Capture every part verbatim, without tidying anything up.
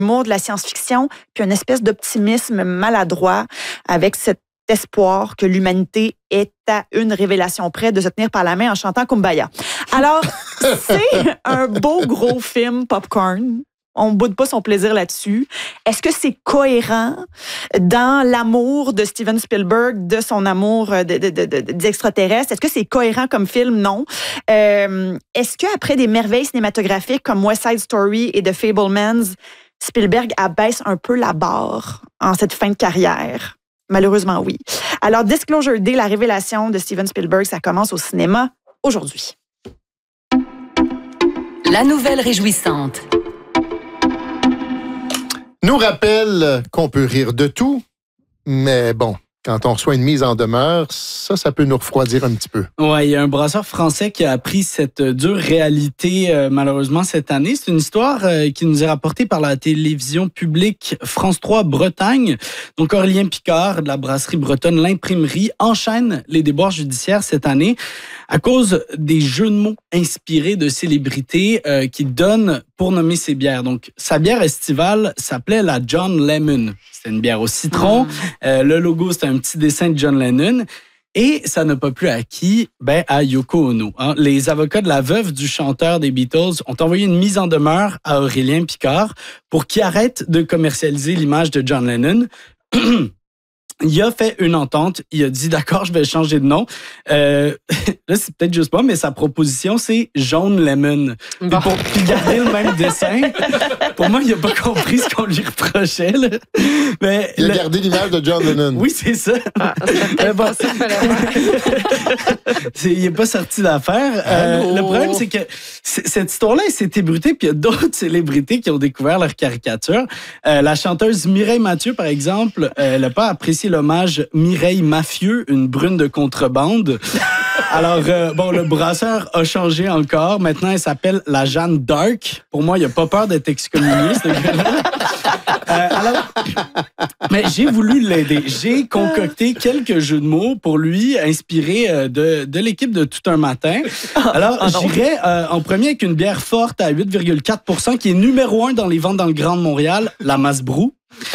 l'humour de la science-fiction, puis une espèce d'optimisme maladroit avec cet espoir que l'humanité est à une révélation près de se tenir par la main en chantant Kumbaya. Alors, c'est un beau gros film popcorn. On ne boude pas son plaisir là-dessus. Est-ce que c'est cohérent dans l'amour de Steven Spielberg, de son amour de, de, de, de, des extraterrestres? Est-ce que c'est cohérent comme film? Non. Euh, est-ce qu'après des merveilles cinématographiques comme West Side Story et The Fabelmans, Spielberg abaisse un peu la barre en cette fin de carrière? Malheureusement, oui. Alors, Disclosure Day, la révélation de Steven Spielberg, ça commence au cinéma aujourd'hui. La nouvelle réjouissante nous rappelle qu'on peut rire de tout, mais bon, quand on reçoit une mise en demeure, ça, ça peut nous refroidir un petit peu. Ouais, il y a un brasseur français qui a appris cette dure réalité euh, malheureusement cette année. C'est une histoire euh, qui nous est rapportée par la télévision publique France trois Bretagne. Donc Aurélien Picard de la brasserie bretonne L'Imprimerie enchaîne les déboires judiciaires cette année à cause des jeux de mots inspirés de célébrités euh, qu'il donne pour nommer ses bières. Donc sa bière estivale s'appelait la John Lemon. C'était une bière au citron. Euh, le logo, c'était un petit dessin de John Lennon. Et ça n'a pas plu à qui? Ben, à Yoko Ono. Hein. Les avocats de la veuve du chanteur des Beatles ont envoyé une mise en demeure à Aurélien Picard pour qu'il arrête de commercialiser l'image de John Lennon. Il a fait une entente. Il a dit, d'accord, je vais changer de nom. Euh, là, c'est peut-être juste pas, mais sa proposition, c'est Jaune Lemon. Bon. Pour garder le même dessin. Pour moi, il n'a pas compris ce qu'on lui reprochait. Là. Mais il a le... gardé l'image de John Lennon. Oui, c'est ça. Ah, c'est bon. Ça, c'est, il n'est pas sorti d'affaire. Euh, le problème, c'est que c'est, cette histoire-là, elle s'est ébruitée, puis il y a d'autres célébrités qui ont découvert leur caricature. Euh, la chanteuse Mireille Mathieu, par exemple, euh, elle n'a pas apprécié l'hommage Mireille Mafieux, une brune de contrebande. Alors, euh, bon, le brasseur a changé encore. Maintenant, elle s'appelle la Jeanne d'Arc. Pour moi, il n'a pas peur d'être excommunié, ce gars-là. Euh, alors, mais j'ai voulu l'aider. J'ai concocté quelques jeux de mots pour lui, inspirés euh, de, de l'équipe de Tout un matin. Alors, oh, j'irai euh, en premier avec une bière forte à huit virgule quatre pour cent qui est numéro un dans les ventes dans le Grand Montréal, la Masbrou.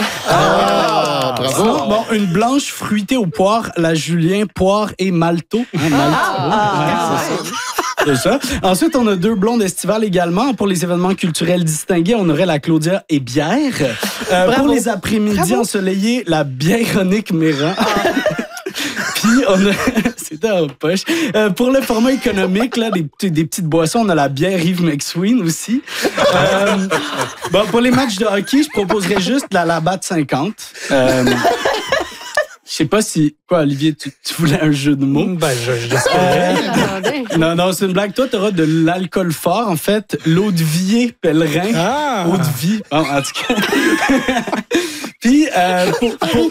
Ah, euh, bravo. Sinon, bon, une blanche fruitée aux poires, la Julien poire et malto. Hein, malto. Ah, ouais, c'est ça. C'est ça. Ensuite, on a deux blondes estivales également. Pour les événements culturels distingués, on aurait la Claudia et bière. Euh, pour les après-midi Bravo. ensoleillés, la Biéronique Méran. Puis, on a... C'était en poche. Euh, pour le format économique, là, des, des petites boissons, on a la bière Yves McSween aussi. Euh, bon, pour les matchs de hockey, je proposerais juste la Labatt cinquante. Euh, Je sais pas si... Quoi, Olivier, tu, tu voulais un jeu de mots? Ben, je, je euh, Non, non, c'est une blague. Toi, tu auras de l'alcool fort, en fait. L'eau de vie pèlerin. Ah! Eau de vie. Bon, en tout cas. Puis, euh, pour... pour...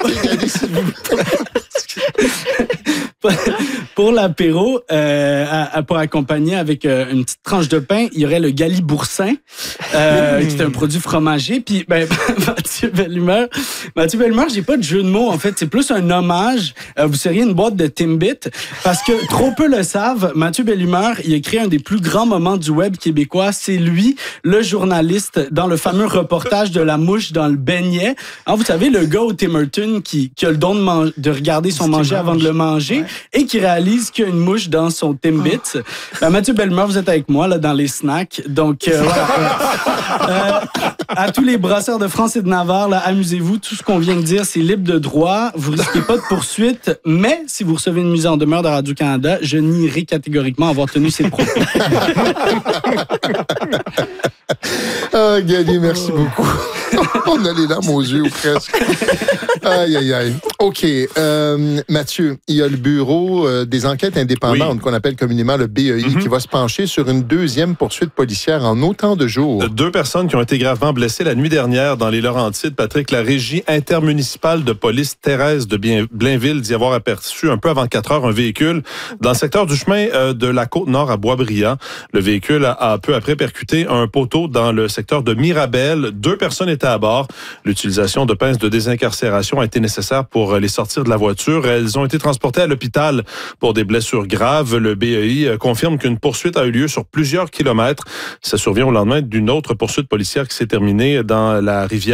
Pour l'apéro, euh, à, à, pour accompagner avec euh, une petite tranche de pain, il y aurait le Galiboursin, euh, mmh. qui est un produit fromager. Puis, ben, Mathieu Bellumeur, Mathieu Bellumeur, j'ai pas de jeu de mots, en fait. C'est plus un hommage. Euh, vous seriez une boîte de Timbit. Parce que trop peu le savent, Mathieu Bellumeur, il a créé un des plus grands moments du web québécois. C'est lui, le journaliste, dans le fameux reportage de la mouche dans le beignet. Alors, vous savez, le gars au Tim Hortons qui, qui a le don de, man- de regarder son manger avant de le manger. Ouais. Et qui réalise qu'il y a une mouche dans son Timbit. Oh. Ben, Mathieu Bellumeur, vous êtes avec moi là, dans les snacks. Donc, euh, voilà. euh, à tous les brasseurs de France et de Navarre, là, amusez-vous. Tout ce qu'on vient de dire, c'est libre de droit. Vous risquez pas de poursuite. Mais si vous recevez une mise en demeure de Radio-Canada, je nierai catégoriquement avoir tenu ces propos. Ah, Gali, merci beaucoup. On a les larmes aux yeux, ou presque. Aïe, aïe, aïe. OK. Euh, Mathieu, il y a le Bureau euh, des enquêtes indépendantes, oui. qu'on appelle communément le B E I, mm-hmm. qui va se pencher sur une deuxième poursuite policière en autant de jours. Deux personnes qui ont été gravement blessées la nuit dernière dans les Laurentides. Patrick, la régie intermunicipale de police Thérèse de Blainville dit avoir aperçu un peu avant quatre heures un véhicule dans le secteur du chemin euh, de la Côte-Nord à Boisbriand. Le véhicule a, a peu après percuté un poteau dans le secteur de Mirabel. Deux personnes étaient étaient à bord. L'utilisation de pinces de désincarcération a été nécessaire pour les sortir de la voiture. Elles ont été transportées à l'hôpital pour des blessures graves. Le B E I confirme qu'une poursuite a eu lieu sur plusieurs kilomètres. Ça survient au lendemain d'une autre poursuite policière qui s'est terminée dans la rivière